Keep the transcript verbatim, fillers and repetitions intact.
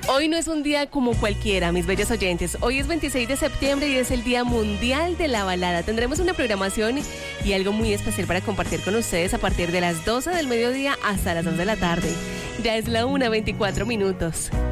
Hoy no es un día como cualquiera, mis bellos oyentes. Hoy es veintiséis de septiembre y es el Día Mundial de la Balada. Tendremos una programación y algo muy especial para compartir con ustedes a partir de las doce del mediodía hasta las dos de la tarde. Ya es la una veinticuatro minutos.